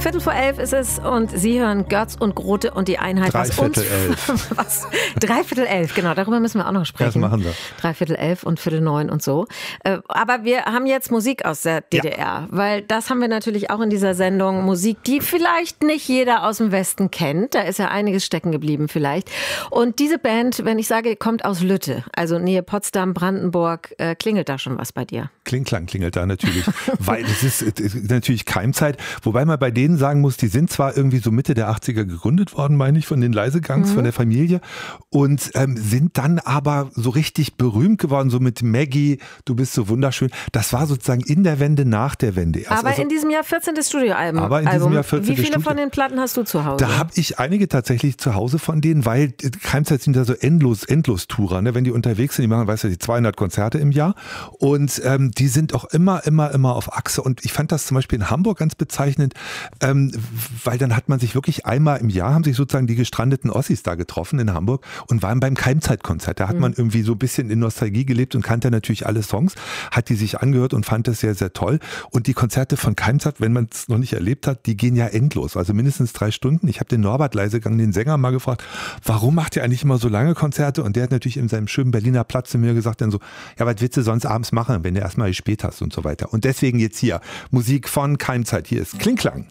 11:15 ist es und Sie hören Götz und Grote und die Einheit. Dreiviertel elf. Was? 11:15, genau, darüber müssen wir auch noch sprechen. Das machen wir. 11:15 und 8:45 und so. Aber wir haben jetzt Musik aus der DDR, weil das haben wir natürlich auch in dieser Sendung. Musik, die vielleicht nicht jeder aus dem Westen kennt. Da ist ja einiges stecken geblieben vielleicht. Und diese Band, wenn ich sage, kommt aus Lütte, also Nähe Potsdam, Brandenburg, klingelt da schon was bei dir? Klingklang klingelt da natürlich, weil es ist natürlich Keimzeit. Wobei man bei denen sagen muss, die sind zwar irgendwie so Mitte der 80er gegründet worden, meine ich, von den Leisegangs, von der Familie und sind dann aber so richtig berühmt geworden, so mit Maggie, du bist so wunderschön. Das war sozusagen in der Wende, nach der Wende erst. Aber in diesem Jahr 14. Studioalbum. Aber in diesem Jahr 14. Wie viele von den Platten hast du zu Hause? Da habe ich einige tatsächlich zu Hause von denen, weil Keimzeit sind da so endlos-Tourer, ne? Wenn die unterwegs sind, die machen, weißt du, die 200 Konzerte im Jahr und die sind auch immer auf Achse und ich fand das zum Beispiel in Hamburg ganz bezeichnend, weil dann hat man sich wirklich einmal im Jahr, haben sich sozusagen die gestrandeten Ossis da getroffen in Hamburg und waren beim Keimzeitkonzert. Da hat man irgendwie so ein bisschen in Nostalgie gelebt und kannte natürlich alle Songs, hat die sich angehört und fand das sehr, sehr toll. Und die Konzerte von Keimzeit, wenn man es noch nicht erlebt hat, die gehen ja endlos, also mindestens 3 Stunden. Ich habe den Norbert Leisegang, den Sänger, mal gefragt, warum macht ihr eigentlich immer so lange Konzerte? Und der hat natürlich in seinem schönen Berliner Platz zu mir gesagt dann so, ja, was willst du sonst abends machen, wenn du erstmal gespielt hast und so weiter. Und deswegen jetzt hier Musik von Keimzeit. Hier ist Klingklang.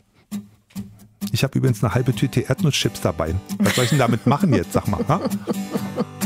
Ich habe übrigens eine halbe Tüte Erdnusschips dabei. Was soll ich denn damit machen jetzt, sag mal? Ha?